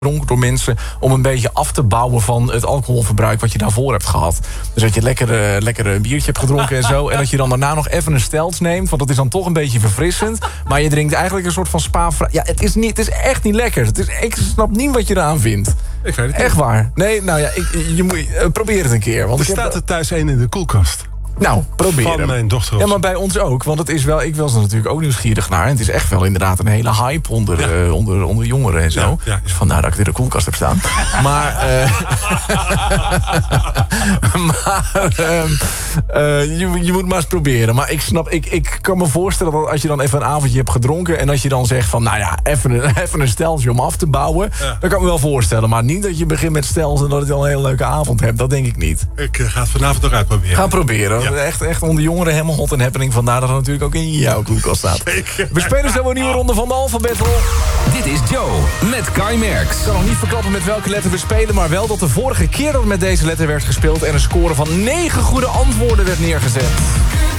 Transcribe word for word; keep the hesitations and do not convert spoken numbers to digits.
gedronken door mensen om een beetje af te bouwen van het alcoholverbruik wat je daarvoor hebt gehad. Dus dat je lekker, uh, lekker een biertje hebt gedronken en zo. En dat je dan daarna nog even een stelts neemt, want dat is dan toch een beetje verfrissend. Maar je drinkt eigenlijk een soort van spa. Ja, het is, niet, het is echt niet lekker. Het is, ik snap niet wat je eraan vindt. Ik weet het niet. Echt waar. Nee, nou ja, ik, je moet, uh, probeer het een keer. Want er ik staat heb, er thuis één in de koelkast. Nou, probeer Van hem. mijn dochter. Ja, maar bij ons ook. Want het is wel, ik was er natuurlijk ook nieuwsgierig naar. En het is echt wel inderdaad een hele hype onder, ja. uh, onder, onder jongeren en zo. Ja, ja, ja. Dus vandaar dat ik weer de koelkast heb staan. maar uh, maar uh, uh, je, je moet maar eens proberen. Maar ik snap, ik, ik kan me voorstellen dat als je dan even een avondje hebt gedronken... en als je dan zegt van, nou ja, even een, even een steltje om af te bouwen... Ja. Dat kan ik me wel voorstellen. Maar niet dat je begint met stels en dat je al een hele leuke avond hebt. Dat denk ik niet. Ik uh, ga het vanavond nog uitproberen. Ga proberen. Ja. Echt, echt onder jongeren helemaal hot en happening. Vandaar dat het natuurlijk ook in jouw koelkast staat. Zeker. We spelen zo een nieuwe ronde van de Alphabettle. Dit is Joe met Kai Merks. Ik kan nog niet verklappen met welke letter we spelen... maar wel dat de vorige keer dat met deze letter werd gespeeld... en een score van negen goede antwoorden werd neergezet.